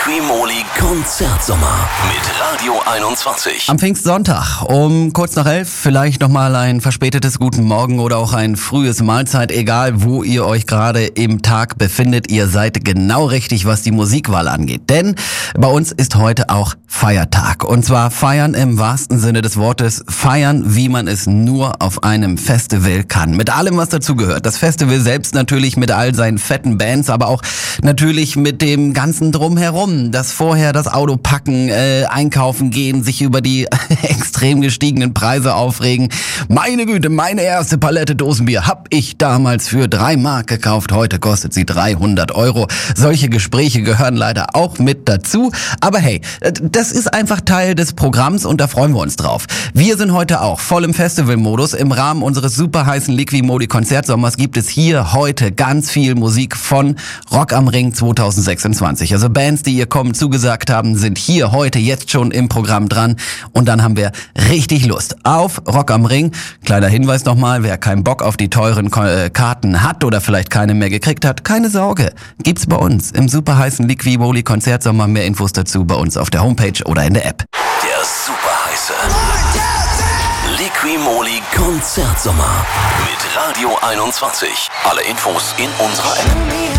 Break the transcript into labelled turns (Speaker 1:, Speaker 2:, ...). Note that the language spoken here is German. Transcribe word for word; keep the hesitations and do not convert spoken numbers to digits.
Speaker 1: Liquimoli Konzertsommer mit Radio einundzwanzig.
Speaker 2: Am Pfingstsonntag um kurz nach elf vielleicht nochmal ein verspätetes Guten Morgen oder auch ein frühes Mahlzeit, egal wo ihr euch gerade im Tag befindet. Ihr seid genau richtig, was die Musikwahl angeht. Denn bei uns ist heute auch Feiertag. Und zwar feiern im wahrsten Sinne des Wortes, feiern, wie man es nur auf einem Festival kann. Mit allem, was dazugehört. Das Festival selbst natürlich mit all seinen fetten Bands, aber auch natürlich mit dem ganzen Drumherum. Das vorher das Auto packen, äh, einkaufen gehen, sich über die extrem gestiegenen Preise aufregen. Meine Güte, meine erste Palette Dosenbier hab ich damals für drei Mark gekauft. Heute kostet sie dreihundert Euro. Solche Gespräche gehören leider auch mit dazu. Aber hey, das ist einfach Teil des Programms und da freuen wir uns drauf. Wir sind heute auch voll im Festivalmodus. Im Rahmen unseres super heißen Liquimoli Konzertsommers gibt es hier heute ganz viel Musik von Rock am Ring zwanzig sechsundzwanzig. Also Bands, die ihr kommen zugesagt haben, sind hier heute jetzt schon im Programm dran. Und dann haben wir richtig Lust auf Rock am Ring. Kleiner Hinweis nochmal, wer keinen Bock auf die teuren Karten hat oder vielleicht keine mehr gekriegt hat, keine Sorge. Gibt's bei uns im super heißen Liquimoli Konzertsommer. Mehr Infos dazu bei uns auf der Homepage oder in der App.
Speaker 1: Der super heiße Liquimoli Konzertsommer mit Radio einundzwanzig. Alle Infos in unserer App.